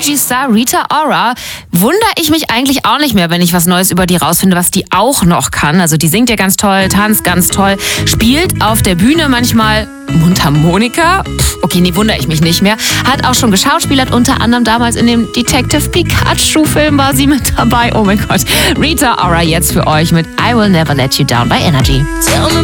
Energy-Star Rita Ora. Wundere ich mich eigentlich auch nicht mehr, wenn ich was Neues über die rausfinde, was die auch noch kann. Also die singt ja ganz toll, tanzt ganz toll, spielt auf der Bühne manchmal Mundharmonika. Okay, nee, wundere ich mich nicht mehr. Hat auch schon geschauspielert, unter anderem damals in dem Detective Pikachu-Film war sie mit dabei. Oh mein Gott. Rita Ora jetzt für euch mit I Will Never Let You Down bei Energy.